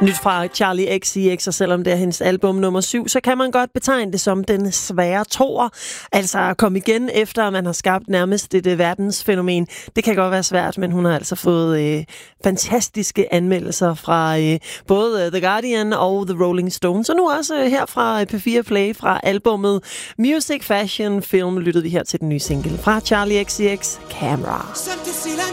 Nyt fra Charli XCX, og selvom det er hendes album nummer 7, så kan man godt betegne det som den svære toer. Altså at komme igen efter, at man har skabt nærmest et verdensfænomen. Det kan godt være svært, men hun har altså fået fantastiske anmeldelser fra både The Guardian og The Rolling Stones. Og nu også her fra P4 Play fra albummet Music, Fashion, Film lyttede vi her til den nye single fra Charli XCX, Camera.